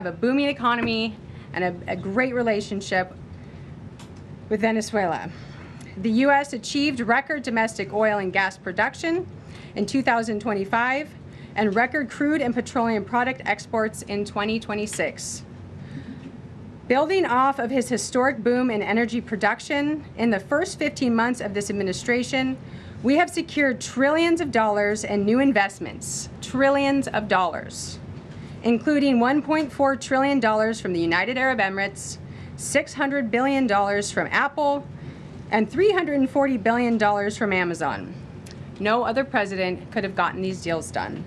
a booming economy and a great relationship with Venezuela. The U.S. achieved record domestic oil and gas production in 2025 and record crude and petroleum product exports in 2026. Building off of his historic boom in energy production, in the first 15 months of this administration, we have secured trillions of dollars in new investments, trillions of dollars, including $1.4 trillion from the United Arab Emirates, $600 billion from Apple, and $340 billion from Amazon. No other president could have gotten these deals done.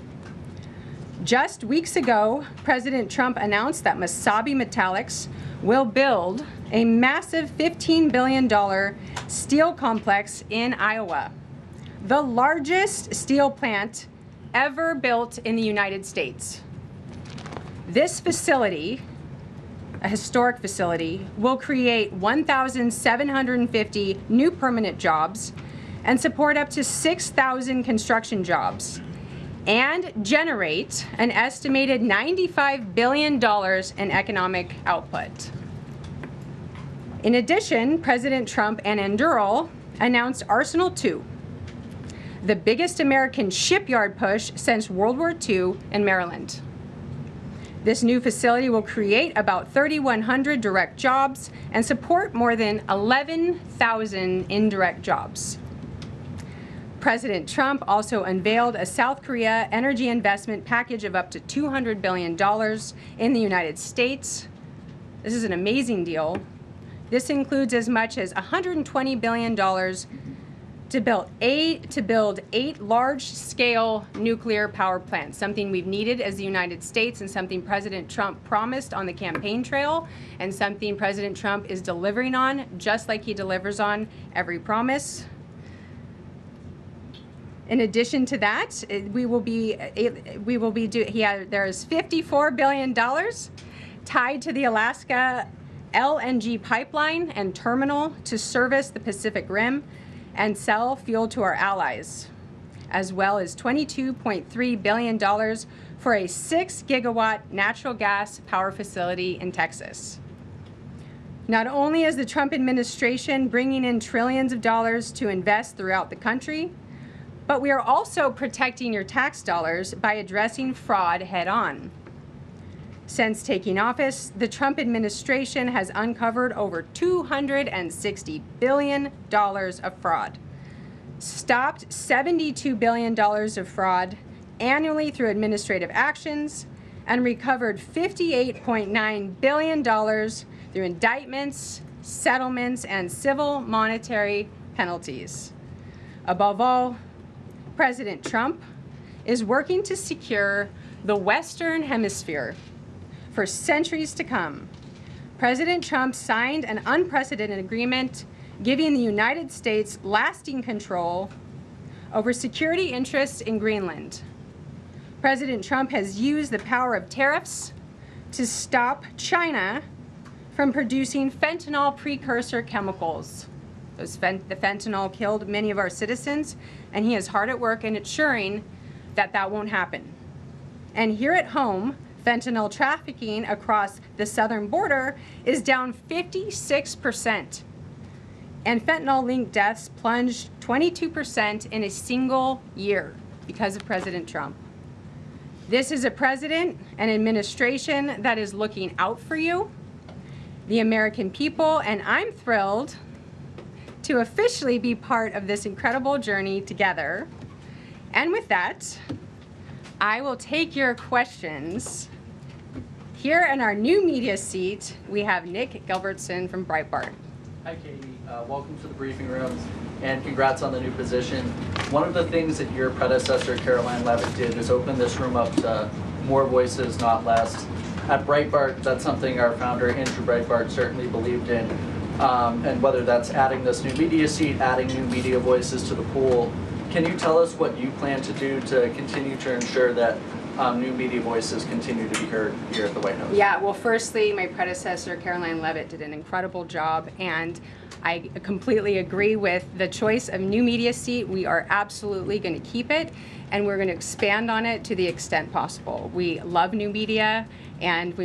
Just weeks ago, President Trump announced that Mesabi Metallics will build a massive $15 billion steel complex in Iowa, the largest steel plant ever built in the United States. This facility, a historic facility, will create 1,750 new permanent jobs and support up to 6,000 construction jobs and generate an estimated $95 billion in economic output. In addition, President Trump and Anduril announced Arsenal II, the biggest American shipyard push since World War II in Maryland. This new facility will create about 3,100 direct jobs and support more than 11,000 indirect jobs. President Trump also unveiled a South Korea energy investment package of up to $200 billion in the United States. This is an amazing deal. This includes as much as $120 billion to build 8 large-scale nuclear power plants, something we've needed as the United States and something President Trump promised on the campaign trail and something President Trump is delivering on, just like he delivers on every promise. In addition to that, there is $54 billion tied to the Alaska LNG pipeline and terminal to service the Pacific Rim and sell fuel to our allies, as well as $22.3 billion for a 6-gigawatt natural gas power facility in Texas. Not only is the Trump administration bringing in trillions of dollars to invest throughout the country, but we are also protecting your tax dollars by addressing fraud head-on. Since taking office, the Trump administration has uncovered over $260 billion of fraud, stopped $72 billion of fraud annually through administrative actions, and recovered $58.9 billion through indictments, settlements, and civil monetary penalties. Above all, President Trump is working to secure the Western Hemisphere for centuries to come. President Trump signed an unprecedented agreement giving the United States lasting control over security interests in Greenland. President Trump has used the power of tariffs to stop China from producing fentanyl precursor chemicals. The fentanyl killed many of our citizens, and he is hard at work in ensuring that that won't happen. And here at home, fentanyl trafficking across the southern border is down 56%. And fentanyl-linked deaths plunged 22% in a single year because of President Trump. This is a president and administration that is looking out for you, the American people, and I'm thrilled to officially be part of this incredible journey together. And with that, I will take your questions. Here in our new media seat, we have Nick Gilbertson from Breitbart. Hi, Katie. Welcome to the briefing room, and congrats on the new position. One of the things that your predecessor, Karoline Leavitt, did is open this room up to more voices, not less. At Breitbart, that's something our founder, Andrew Breitbart, certainly believed in. And whether that's adding this new media seat, adding new media voices to the pool, can you tell us what you plan to do to continue to ensure that new media voices continue to be heard here at the White House? Yeah, well, firstly, my predecessor, Karoline Leavitt, did an incredible job, and I completely agree with the choice of new media seat. We are absolutely going to keep it, and we're going to expand on it to the extent possible. We love new media, and we